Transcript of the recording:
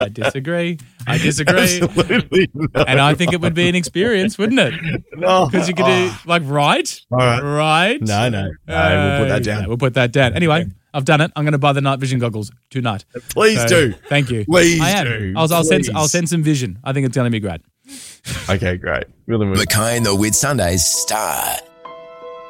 I disagree. Absolutely not. And I think it would be an experience, wouldn't it? No. Because you could do, like, right? All right. Right? No, we'll put that down. We'll put that down. Anyway, I've done it. I'm going to buy the night vision goggles tonight. Please do. Thank you. Please I am. do. I'll send some vision. I think it's going to be great. Okay, great. Really. Mackay and the Whit Sundays start.